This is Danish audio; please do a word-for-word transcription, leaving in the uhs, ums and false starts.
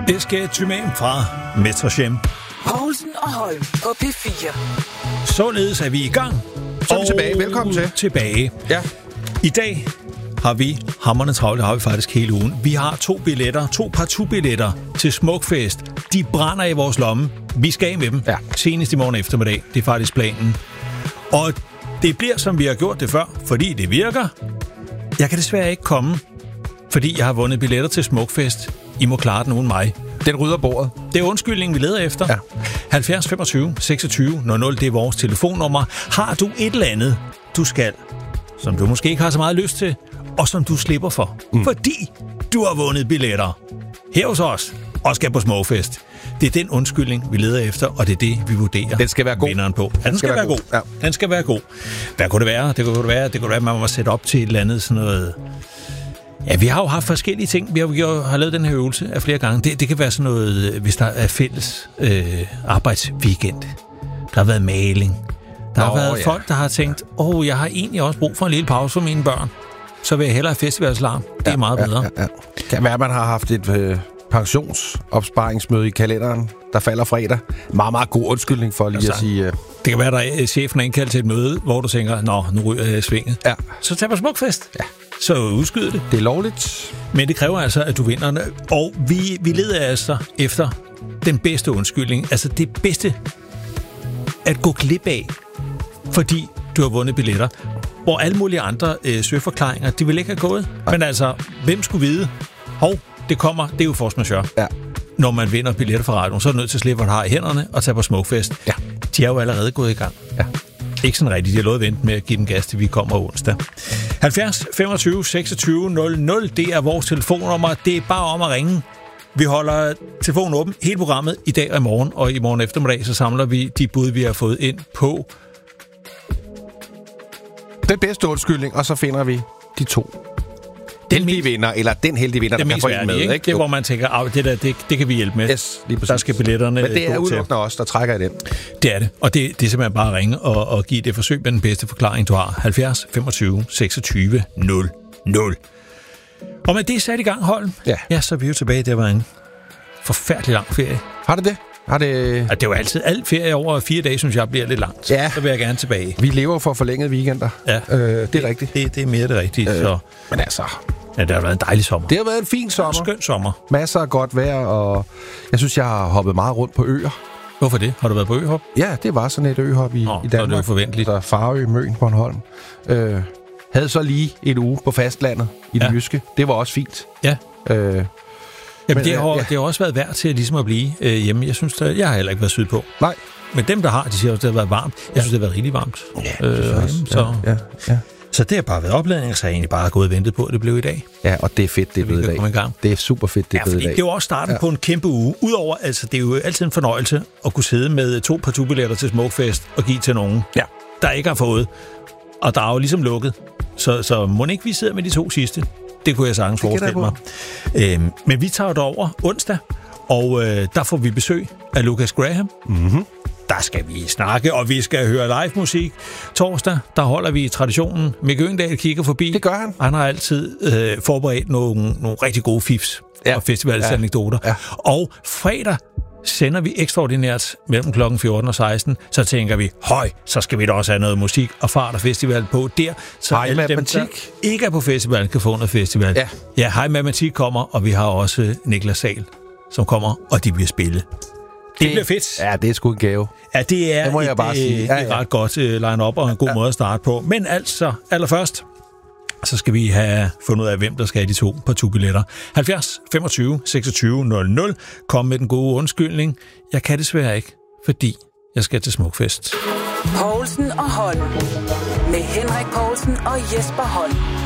Escape to Man fra Metroshem. Poulsen og Holm på P fire. Således er vi i gang. Så er vi tilbage. Velkommen til. Tilbage. Ja. I dag har vi hamrende travlt, det har vi faktisk hele ugen. Vi har to billetter, to partout-billetter til Smukfest. De brænder i vores lomme. Vi skal af med dem. Ja. Senest i morgen eftermiddag. Det er faktisk planen. Og det bliver, som vi har gjort det før, fordi det virker. Jeg kan desværre ikke komme, fordi jeg har vundet billetter til Smukfest. I må klare den uden mig. Den rydder bordet. Det er undskyldningen, vi leder efter. Ja. halvfjerds femogtyve seksogtyve nul nul, det er vores telefonnummer. Har du et eller andet, du skal, som du måske ikke har så meget lyst til, og som du slipper for, mm. fordi du har vundet billetter her hos os og skal på Smukfest. Det er den undskyldning, vi leder efter, og det er det, vi vurderer. Den skal være god. Vinderen på. Ja, den skal, skal være god. god. Ja. Den skal være god. Hvad kunne det være? Det kunne det være, det kunne være, at man må sætte op til et eller andet sådan noget. Ja, vi har jo haft forskellige ting. Vi har, vi har lavet den her øvelse af flere gange. Det, det kan være sådan noget, hvis der er fælles øh, arbejdsweekend. Der har været maling. Der Nå, har været ja. folk, der har tænkt, åh, oh, jeg har egentlig også brug for en lille pause for mine børn. Så vil jeg hellere have festivalslarm. Det er ja, meget bedre. Ja, ja, ja. Kan være, at man har haft et øh, pensionsopsparingsmøde i kalenderen, der falder fredag. Meget, meget god undskyldning for lige altså, at sige... Øh... Det kan være, at der chefen er indkaldt til et møde, hvor du tænker, nå, nu ryger jeg svinget. Ja. Så tag på Smukfest. Ja. Så udskyd det. Det er lovligt. Men det kræver altså, at du vinder. Og vi, vi leder altså efter den bedste undskyldning. Altså det bedste at gå glip af, fordi du har vundet billetter. Hvor alle mulige andre øh, søforklaringer, de vil ikke have gået. Ja. Men altså, hvem skulle vide? Hov, det kommer, det er jo force majeure. Ja. Når man vinder billetter fra radioen, så er du nødt til at slippe, hvad du har i hænderne og tage på Smukfest. Ja. De er jo allerede gået i gang. Ja. Ikke sådan rigtigt. De har lovet at vente med at give den gas, til vi kommer onsdag. halvfjerds femogtyve seksogtyve nul nul, det er vores telefonnummer. Det er bare om at ringe. Vi holder telefonen åben hele programmet i dag og i morgen, og i morgen eftermiddag, så samler vi de bud, vi har fået ind på den bedste undskyldning, og så finder vi de to. Den heldige vinder, eller den heldige vinder, der kan få en med. Ikke? Det er, hvor man tænker, at det, der, det, det kan vi hjælpe med. Yes, lige der skal billetterne. Men det er udelukkende os, der trækker i den. Det er det, og det, det er simpelthen bare at ringe og, og give det forsøg med den bedste forklaring, du har. halvfjerds femogtyve seksogtyve nul nul. Og med det sat i gang, Holm, ja. ja, så er vi jo tilbage. Det var en forfærdelig lang ferie. Har det det? Har det... Ja, det er jo altid alt ferie over fire dage, synes jeg, bliver lidt langt. Ja. Så vil jeg gerne tilbage. Vi lever for forlængede weekender. Ja. Øh, det er det, rigtigt. Det, det er mere det rigtige. Øh, så. Men altså... Ja, det har været en dejlig sommer. Det har været en fin sommer. En skøn sommer. Masser af godt vejr, og jeg synes, jeg har hoppet meget rundt på øer. Hvorfor det? Har du været på øhop? Ja, det var sådan et øhop i, Nå, i Danmark. Så er det jo forventeligt. Der er Farø, Møn, Bornholm. Øh, havde så lige et uge på fastlandet i det ja. jyske. Det var også fint. Ja. Øh, Jamen, men, det, har, ja. det har også været værd til ligesom at blive øh, hjemme. Jeg synes, der, jeg har heller ikke været sydpå. Nej. Men dem, der har, de siger også, det har været varmt. Jeg ja. synes, det har været rigtig varmt. Ja, øh, det også. Så, ja, ja, ja. så det har bare været opladning, så jeg egentlig bare gået og ventet på, at det blev i dag. Ja, og det er fedt, det er blevet i dag. Det er super fedt, det er ja, blevet i dag. Det er jo også starten ja. på en kæmpe uge. Udover, altså, det er jo altid en fornøjelse at kunne sidde med to partout-billetter til Smukfest og give til nogen, ja. der ikke har fået. Og der er jo ligesom lukket. Så, så må ikke vi sidder med de to sidste. Det kunne jeg sagtens forestille mig. Øhm, men vi tager det over onsdag, og øh, der får vi besøg af Lucas Graham. Mm-hmm. Der skal vi snakke, og vi skal høre live musik. Torsdag, der holder vi traditionen. Mikke Øgendahl kigger forbi. Det gør han. Han har altid øh, forberedt nogle, nogle rigtig gode fifs ja. og festivalsanekdoter. Ja. Ja. Og fredag sender vi ekstraordinært mellem klokken fjorten og seksten, så tænker vi, høj, så skal vi da også have noget musik og fart og festival på der, så Hej, alle dem, der ikke er på festival, kan få noget festival. Ja, ja Hej Matematik kommer, og vi har også Niklas Sahl, som kommer, og de vil spille. Det, det bliver fedt. Ja, det er sgu en gave. Ja, det er det må et, jeg bare sige. Ja, ja. et ret godt uh, line-up og en god ja. måde at starte på. Men altså, allerførst, så skal vi have fundet ud af, hvem der skal have de to partout-billetter. halvfjerds femogtyve seksogtyve nul nul. Kom med den gode undskyldning. Jeg kan desværre ikke, fordi jeg skal til Smukfest. Poulsen og Holm. Med Henrik Poulsen og Jesper Holm.